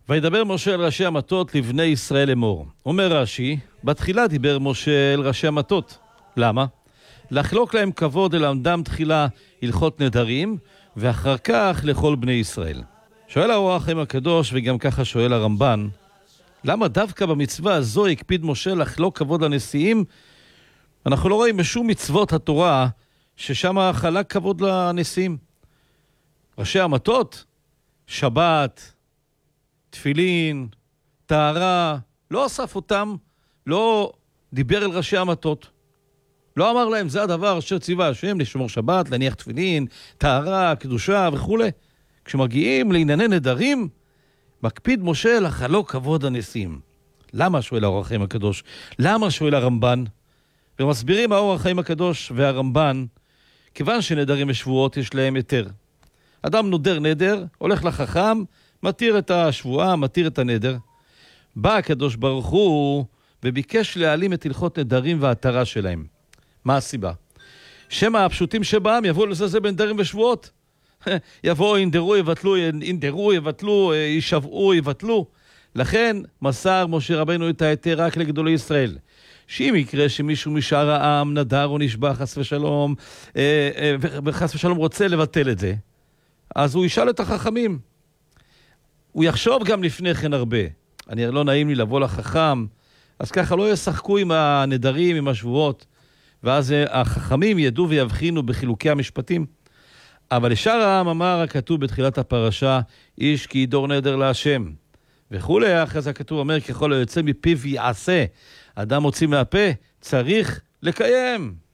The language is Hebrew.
וידבר משה אל ראשי המטות לבני ישראל לאמור. אומר רש"י, בתחילה דיבר משה אל ראשי המטות. למה? לחלוק להם כבוד ללמדם תחילה הלכות נדרים, ואחר כך לכל בני ישראל. שואל האור החיים הקדוש, וגם ככה שואל הרמב"ן, למה דווקא במצווה הזו הקפיד משה לחלוק כבוד לנשיאים? אנחנו לא רואים בשום מצוות התורה ששם חלק כבוד לנשיאים. ראשי המטות, שבת, תפילין, טהרה, לא אסף אותם, לא דיבר אל ראשי המטות. לא אמר להם, זה הדבר אשר ציווה השם, לשמור שבת, להניח תפילין, טהרה, קדושה וכו'. כשמגיעים לענייני נדרים, מקפיד משה לחלוק כבוד הנשיאים. למה שואל האור החיים הקדוש? למה שואל הרמב"ן? ומסבירים האור החיים הקדוש והרמב"ן, כיוון שנדרים ושבועות יש להם היתר. אדם נודר נדר, הולך לחכם, מתיר את השבועה, מתיר את הנדר. בא הקדוש ברוך הוא וביקש להעלים את הלכות נדרים וההתרה שלהם. מה הסיבה? שמא הפשוטים שבעם יבואו לזה בנדרים ושבועות. יבואו, ינדרו, יבטלו, יישבעו, יבטלו. לכן מסר משה רבנו את ההיתר רק לגדולי ישראל. שאם יקרה שמישהו משאר העם נדר או נשבע חס ושלום, וחס ושלום רוצה לבטל את זה, אז הוא ישאל את החכמים. הוא יחשוב גם לפני כן הרבה. לא נעים לי לבוא לחכם, אז ככה לא ישחקו עם הנדרים, עם השבועות, ואז החכמים ידעו ויבחינו בחילוקי המשפטים. אבל לשאר העם אמר הכתוב בתחילת הפרשה, איש כי ידור נדר להשם. וכולי, אחרי זה הכתוב אומר, ככל היוצא מפיו יעשה. אדם מוציא מהפה, צריך לקיים.